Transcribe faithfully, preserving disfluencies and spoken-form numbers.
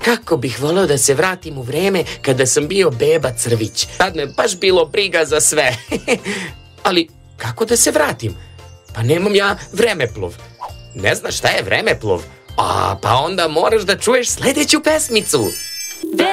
kako bih voleo da se vratim u vreme kada sam bio beba crvić. Tad me baš bilo briga za sve. Ali kako da se vratim? Pa nemam ja vremeplov. Ne znaš šta je vremeplov? A, pa onda moraš da čuješ sledeću pesmicu.